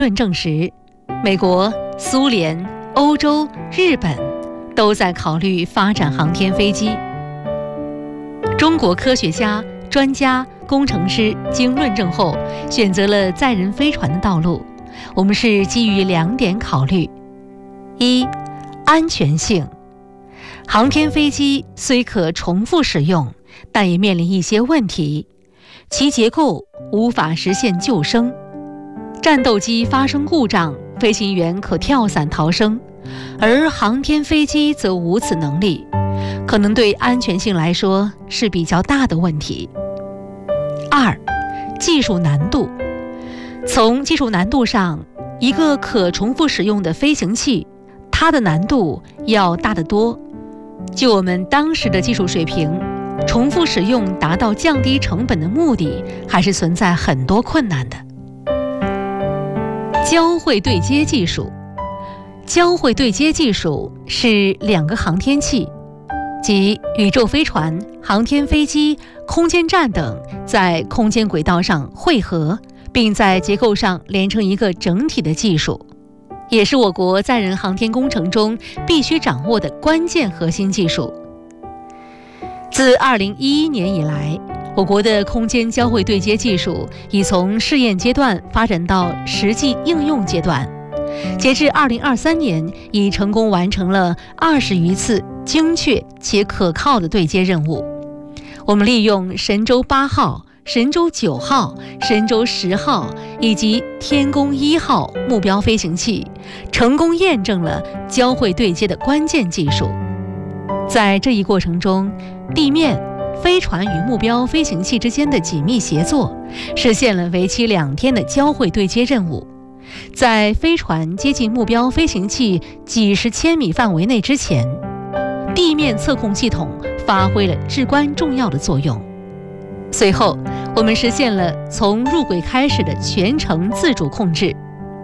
论证实，美国、苏联、欧洲、日本都在考虑发展航天飞机。中国科学家、专家、工程师经论证后，选择了载人飞船的道路。我们是基于2点考虑：一、安全性。航天飞机虽可重复使用，但也面临一些问题，其结构无法实现救生。战斗机发生故障，飞行员可跳伞逃生，而航天飞机则无此能力，可能对安全性来说是比较大的问题。二、技术难度。从技术难度上，一个可重复使用的飞行器，它的难度要大得多。就我们当时的技术水平，重复使用达到降低成本的目的，还是存在很多困难的。交会对接技术。交会对接技术是2个航天器，即宇宙飞船、航天飞机、空间站等在空间轨道上汇合，并在结构上连成一个整体的技术，也是我国载人航天工程中必须掌握的关键核心技术。自2011年以来，我国的空间交会对接技术已从试验阶段发展到实际应用阶段，截至2023年，已成功完成了20余次精确且可靠的对接任务。我们利用神舟8号、神舟9号、神舟10号以及天宫1号目标飞行器，成功验证了交会对接的关键技术。在这一过程中，地面、飞船与目标飞行器之间的紧密协作，实现了为期2天的交会对接任务。在飞船接近目标飞行器几十千米范围内之前，地面测控系统发挥了至关重要的作用。随后，我们实现了从入轨开始的全程自主控制。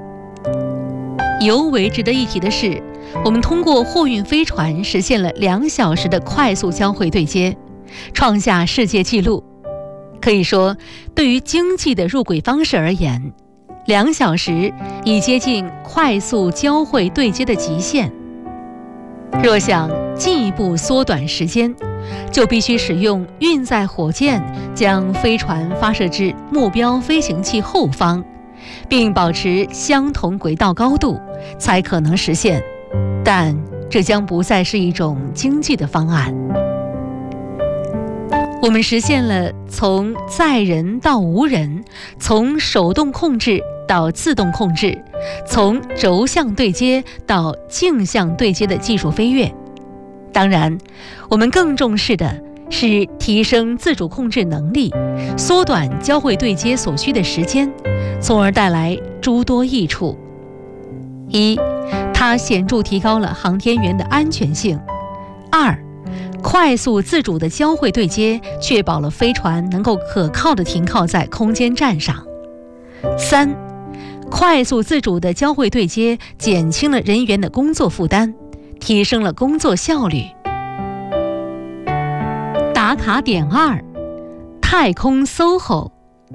尤为值得一提的是，我们通过货运飞船实现了2小时的快速交会对接，创下世界纪录。可以说，对于经济的入轨方式而言，2小时已接近快速交会对接的极限。若想进一步缩短时间，就必须使用运载火箭将飞船发射至目标飞行器后方，并保持相同轨道高度，才可能实现。但这将不再是一种经济的方案。我们实现了从载人到无人，从手动控制到自动控制，从轴向对接到径向对接的技术飞跃。当然，我们更重视的是提升自主控制能力，缩短交会对接所需的时间，从而带来诸多益处。一、它显著提高了航天员的安全性。二、快速自主的交会对接确保了飞船能够可靠地停靠在空间站上。三、快速自主的交会对接减轻了人员的工作负担，提升了工作效率。打卡点2：太空 SOHO。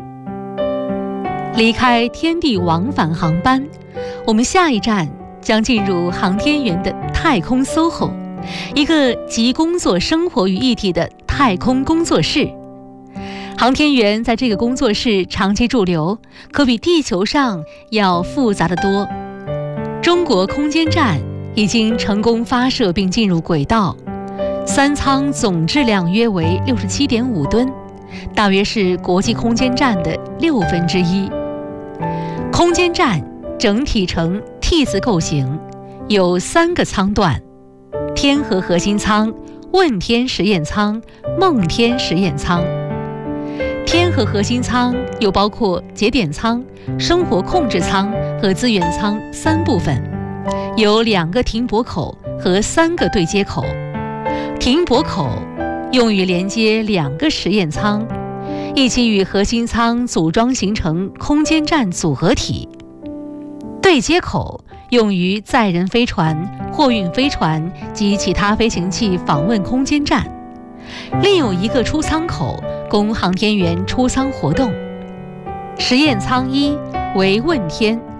离开天地往返航班，我们下一站将进入航天员的太空 SOHO， 一个集工作生活于一体的太空工作室。航天员在这个工作室长期驻留，可比地球上要复杂得多。中国空间站已经成功发射并进入轨道，3舱总质量约为67.5吨，大约是国际空间站的1/6。空间站整体呈 T 字构型，有3个舱段：天河核心舱、问天实验舱、梦天实验舱。天河核心舱又包括节点舱、生活控制舱和资源舱3部分，有2个停泊口和3个对接口。停泊口用于连接2个实验舱，一起与核心舱组装形成空间站组合体。对接口用于载人飞船、货运飞船及其他飞行器访问空间站。另有1个出舱口供航天员出舱活动。实验舱1为问天，